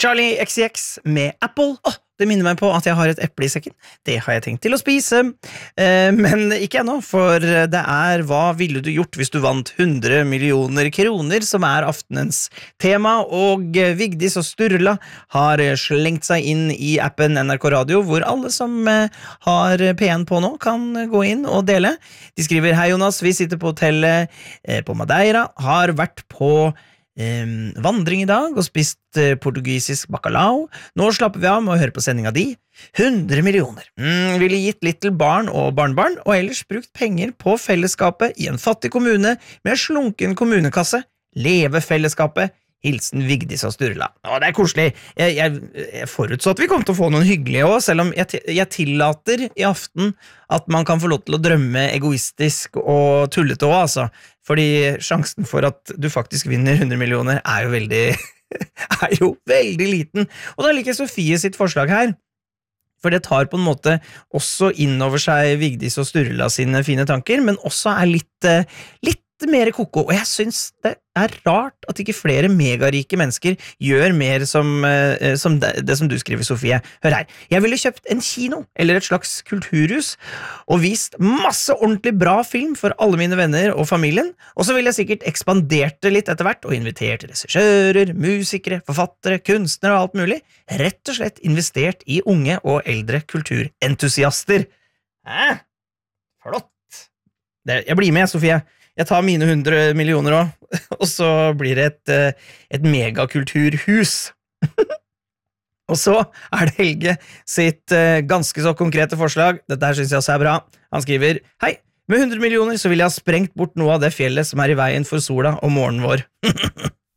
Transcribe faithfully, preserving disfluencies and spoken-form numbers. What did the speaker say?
Charlie X C X med Apple. Åh, det minner meg på at jeg har et eple i sekken. Det har jeg tenkt til å spise. Eh, men ikke ennå, for det er hva ville du gjort hvis du vant hundre millioner kroner, som er aftenens tema, og Vigdis og Sturla har slengt seg inn i appen N R K Radio, hvor alle som har P en på nå kan gå inn og dele. De skriver: Hei Jonas, vi sitter på hotellet på Madeira, har vært på Um, vandring i dag og spist uh, portugisisk bacalao. Nå slapper vi av med å høre på sendinga di. hundre millioner. Mm, ville gitt litt til barn og barnbarn, og ellers brukt penger på fellesskapet i en fattig kommune med slunken kommunekasse. Leve fellesskapet. Hilsen Vigdis og Sturla. Å, det er koselig. Jeg, jeg, jeg forutså at vi kom til å få noen hyggelige også, selv om jeg, jeg tillater i aften at man kan få lov til å drømme egoistisk og tullete også, altså. Fordi sjansen for at du faktisk vinner hundre millioner er jo veldig, er jo veldig liten. Og da liker Sofie sitt forslag her, for det tar på en måte også inn over seg Vigdis og Sturla sine fine tanker, men også er litt, litt mer koko, og jeg synes det er rart at ikke flere megarike mennesker gjør mer som, eh, som det, det som du skriver, Sofie. Hør her, jeg ville kjøpt en kino, eller et slags kulturhus, og vist masse ordentlig bra film for alle mine venner og familien, og så ville jeg sikkert ekspandert det litt etter hvert, og invitert regissører, musikere, forfattere, kunstnere og alt mulig, rett og slett investert i unge og eldre kulturentusiaster. Hæ? Flott! Det, jeg blir med, Sofie. Jeg tar mine hundre millioner også, og så blir det et, et megakulturhus. Og så er det Helge sitt ganske så konkrete forslag. Dette her synes jeg også er bra. Han skriver: Hei, med hundre millioner så vil jeg ha sprengt bort noe av det fjellet som er i veien for sola og morgenen vår.